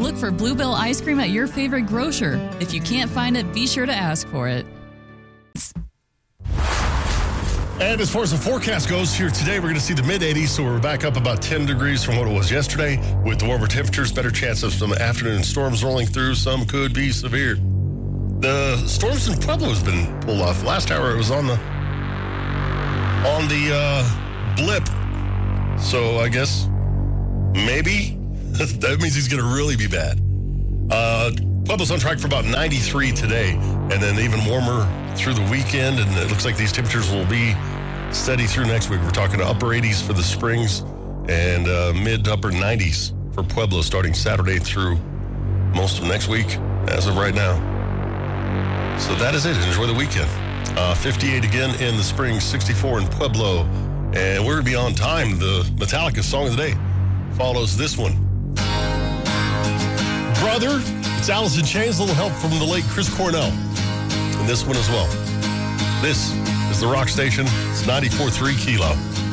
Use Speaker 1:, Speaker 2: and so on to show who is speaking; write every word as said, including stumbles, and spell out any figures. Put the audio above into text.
Speaker 1: Look for Bluebell ice cream at your favorite grocer. If you can't find it, be sure to ask for it.
Speaker 2: And as far as the forecast goes here today, we're going to see the mid eighties, so we're back up about ten degrees from what it was yesterday. With the warmer temperatures, better chance of some afternoon storms rolling through. Some could be severe. The storms in Pueblo has been pulled off. Last hour it was on the on the uh, blip. So I guess maybe that means he's going to really be bad. Uh, Pueblo's on track for about ninety-three today, and then even warmer through the weekend, and it looks like these temperatures will be steady through next week. We're talking upper eighties for the Springs and uh, mid to upper nineties for Pueblo starting Saturday through most of next week as of right now. So that is it. Enjoy the weekend. Uh, fifty-eight again in the Springs, sixty-four in Pueblo, and we're going to be on time. The Metallica song of the day follows this one. Brother, it's Alice in Chains, a little help from the late Chris Cornell. And this one as well. This is the Rock Station. It's ninety-four point three Kilo.